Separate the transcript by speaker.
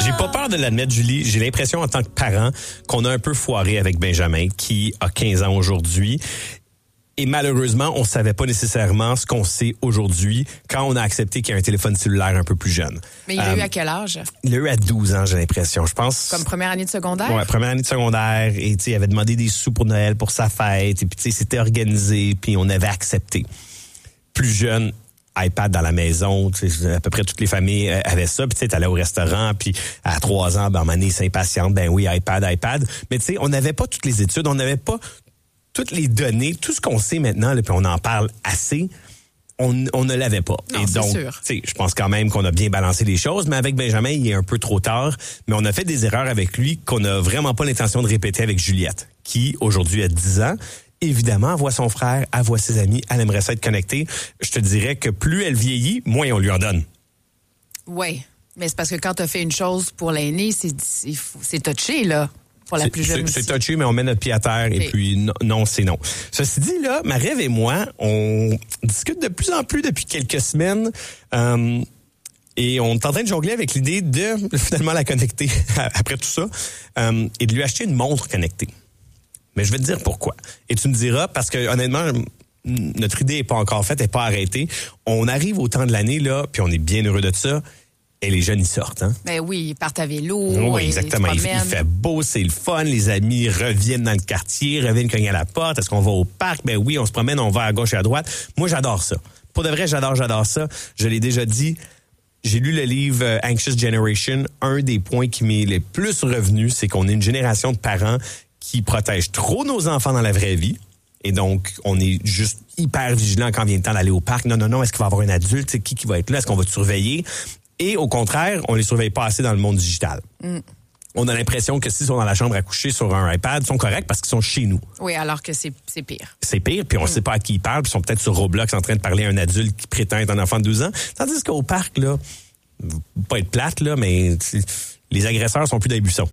Speaker 1: J'ai pas peur de l'admettre, Julie. J'ai l'impression en tant que parent qu'on a un peu foiré avec Benjamin, qui a 15 ans aujourd'hui. Et malheureusement, on savait pas nécessairement ce qu'on sait aujourd'hui quand on a accepté qu'il y a un téléphone cellulaire un peu plus jeune.
Speaker 2: Mais il l'a eu à quel âge?
Speaker 1: Il l'a eu à 12 ans, j'ai l'impression. Je pense.
Speaker 2: Comme première année de secondaire?
Speaker 1: Ouais, première année de secondaire. Et tu sais, il avait demandé des sous pour Noël, pour sa fête. Et puis tu sais, c'était organisé. Puis on avait accepté. Plus jeune, iPad dans la maison. Tu sais, à peu près toutes les familles avaient ça. Puis tu sais, t'allais au restaurant. Puis à 3 ans, ben, à Mané s'impatiente. Ben oui, iPad. Mais tu sais, on n'avait pas toutes les études. On n'avait pas toutes les données, tout ce qu'on sait maintenant, là, puis on en parle assez, on ne l'avait pas.
Speaker 2: Non,
Speaker 1: et
Speaker 2: c'est
Speaker 1: donc,
Speaker 2: sûr.
Speaker 1: Je pense quand même qu'on a bien balancé les choses, mais avec Benjamin, il est un peu trop tard. Mais on a fait des erreurs avec lui qu'on n'a vraiment pas l'intention de répéter avec Juliette, qui aujourd'hui a 10 ans. Évidemment, elle voit son frère, elle voit ses amis, elle aimerait ça être connectée. Je te dirais que plus elle vieillit, moins on lui en donne.
Speaker 2: Oui, mais c'est parce que quand tu as fait une chose pour l'aîné, c'est touché, là. Pour la plus jeune aussi.
Speaker 1: C'est touché, mais on met notre pied à terre et puis non, c'est non. Ceci dit, là, Marie-Ève et moi, on discute de plus en plus depuis quelques semaines et on est en train de jongler avec l'idée de finalement la connecter après tout ça et de lui acheter une montre connectée. Mais je vais te dire pourquoi. Et tu me diras, parce que honnêtement, notre idée n'est pas encore faite, elle n'est pas arrêtée. On arrive au temps de l'année, là, puis on est bien heureux de ça. Et les jeunes, ils sortent, hein?
Speaker 2: Ben oui, ils partent à vélo.
Speaker 1: Oui, exactement. Il fait beau, c'est le fun. Les amis reviennent dans le quartier, reviennent cogner à la porte. Est-ce qu'on va au parc? Ben oui, on se promène, on va à gauche et à droite. Moi, j'adore ça. Pour de vrai, j'adore ça. Je l'ai déjà dit. J'ai lu le livre Anxious Generation. Un des points qui m'est le plus revenu, c'est qu'on est une génération de parents qui protègent trop nos enfants dans la vraie vie. Et donc, on est juste hyper vigilant quand vient le temps d'aller au parc. Non, est-ce qu'il va y avoir un adulte? Qui va être là? Est-ce qu'on va te surveiller? Et au contraire, on les surveille pas assez dans le monde digital. On a l'impression que s'ils sont dans la chambre à coucher sur un iPad, ils sont corrects parce qu'ils sont chez nous.
Speaker 2: Oui, alors que c'est pire.
Speaker 1: C'est pire, puis on sait pas à qui ils parlent, puis ils sont peut-être sur Roblox en train de parler à un adulte qui prétend être un enfant de 12 ans. Tandis qu'au parc, là, pas être plate, là, mais les agresseurs sont plus dans les buissons.